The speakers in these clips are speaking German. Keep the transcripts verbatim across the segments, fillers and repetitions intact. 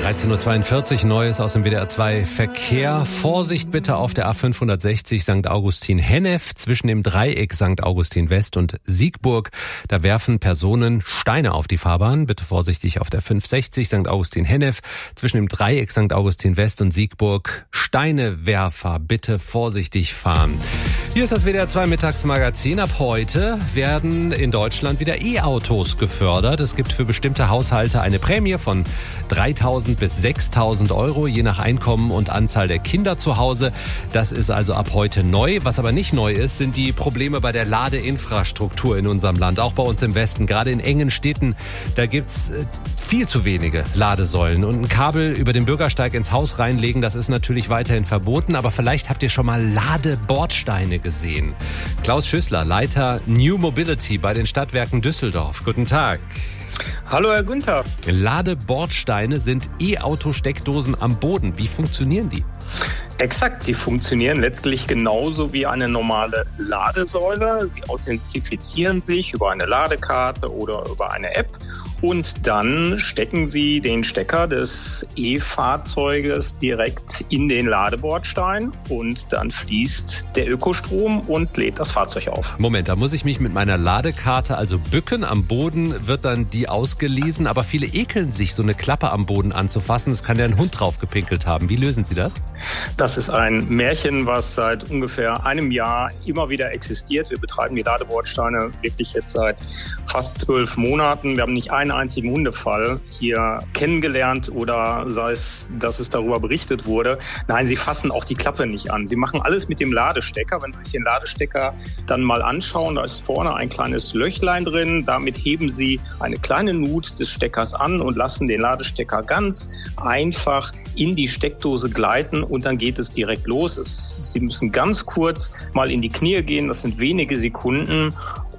dreizehn Uhr zweiundvierzig, Neues aus dem W D R zwei Verkehr. Vorsicht bitte auf der A fünfhundertsechzig Sankt Augustin-Hennef zwischen dem Dreieck Sankt Augustin West und Siegburg. Da werfen Personen Steine auf die Fahrbahn. Bitte vorsichtig auf der fünfhundertsechzig Sankt Augustin-Hennef zwischen dem Dreieck Sankt Augustin West und Siegburg. Steinewerfer, bitte vorsichtig fahren. Hier ist das W D R zwei Mittagsmagazin. Ab heute werden in Deutschland wieder E-Autos gefördert. Es gibt für bestimmte Haushalte eine Prämie von dreitausend bis sechstausend Euro, je nach Einkommen und Anzahl der Kinder zu Hause. Das ist also ab heute neu. Was aber nicht neu ist, sind die Probleme bei der Ladeinfrastruktur in unserem Land. Auch bei uns im Westen, gerade in engen Städten, da gibt's viel zu wenige Ladesäulen. Und ein Kabel über den Bürgersteig ins Haus reinlegen, das ist natürlich weiterhin verboten. Aber vielleicht habt ihr schon mal Ladebordsteine gesehen. Klaus Schüssler, Leiter New Mobility bei den Stadtwerken Düsseldorf. Guten Tag. Hallo Herr Günther. Ladebordsteine sind E-Auto-Steckdosen am Boden. Wie funktionieren die? Exakt, sie funktionieren letztlich genauso wie eine normale Ladesäule. Sie authentifizieren sich über eine Ladekarte oder über eine App. Und dann stecken Sie den Stecker des E-Fahrzeuges direkt in den Ladebordstein und dann fließt der Ökostrom und lädt das Fahrzeug auf. Moment, da muss ich mich mit meiner Ladekarte also bücken. Am Boden wird dann die ausgelesen, aber viele ekeln sich, so eine Klappe am Boden anzufassen. Es kann ja ein Hund drauf gepinkelt haben. Wie lösen Sie das? Das ist ein Märchen, was seit ungefähr einem Jahr immer wieder existiert. Wir betreiben die Ladebordsteine wirklich jetzt seit fast zwölf Monaten. Wir haben nicht einen einzigen Hundefall hier kennengelernt oder sei es, dass es darüber berichtet wurde. Nein, sie fassen auch die Klappe nicht an. Sie machen alles mit dem Ladestecker. Wenn Sie sich den Ladestecker dann mal anschauen, da ist vorne ein kleines Löchlein drin. Damit heben Sie eine kleine Nut des Steckers an und lassen den Ladestecker ganz einfach in die Steckdose gleiten und dann geht es direkt los. Es, Sie müssen ganz kurz mal in die Knie gehen. Das sind wenige Sekunden.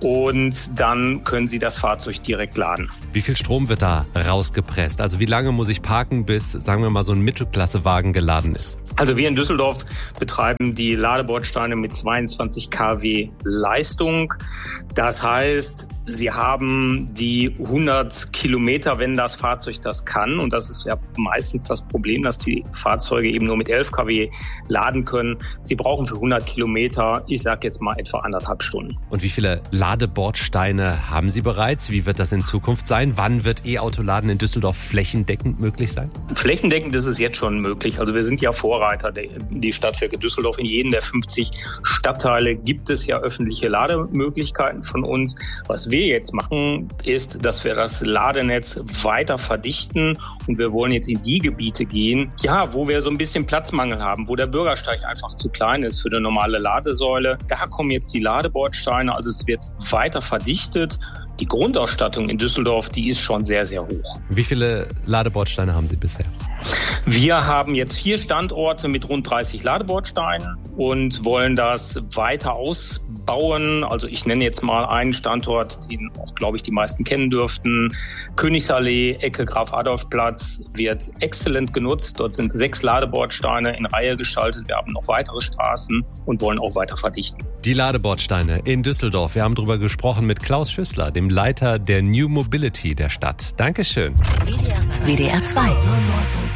Und dann können Sie das Fahrzeug direkt laden. Wie viel Strom wird da rausgepresst? Also wie lange muss ich parken, bis, sagen wir mal, so ein Mittelklassewagen geladen ist? Also wir in Düsseldorf betreiben die Ladebordsteine mit zweiundzwanzig Kilowatt Leistung. Das heißt, Sie haben die hundert Kilometer, wenn das Fahrzeug das kann. Und das ist ja meistens das Problem, dass die Fahrzeuge eben nur mit elf Kilowatt laden können. Sie brauchen für hundert Kilometer, ich sage jetzt mal etwa anderthalb Stunden. Und wie viele Ladebordsteine haben Sie bereits? Wie wird das in Zukunft sein? Wann wird E-Autoladen in Düsseldorf flächendeckend möglich sein? Flächendeckend ist es jetzt schon möglich. Also wir sind ja Vorreiter. Die Stadtwerke Düsseldorf, in jedem der fünfzig Stadtteile gibt es ja öffentliche Lademöglichkeiten von uns. Was wir jetzt machen, ist, dass wir das Ladenetz weiter verdichten und wir wollen jetzt in die Gebiete gehen, ja, wo wir so ein bisschen Platzmangel haben, wo der Bürgersteig einfach zu klein ist für eine normale Ladesäule. Da kommen jetzt die Ladebordsteine, also es wird weiter verdichtet. Die Grundausstattung in Düsseldorf, die ist schon sehr, sehr hoch. Wie viele Ladebordsteine haben Sie bisher? Wir haben jetzt vier Standorte mit rund dreißig Ladebordsteinen und wollen das weiter ausbauen. Also ich nenne jetzt mal einen Standort, den auch, glaube ich, die meisten kennen dürften. Königsallee, Ecke Graf-Adolf-Platz wird exzellent genutzt. Dort sind sechs Ladebordsteine in Reihe geschaltet. Wir haben noch weitere Straßen und wollen auch weiter verdichten. Die Ladebordsteine in Düsseldorf. Wir haben darüber gesprochen mit Klaus Schüssler, dem Leiter der New Mobility der Stadt. Dankeschön. W D R zwei.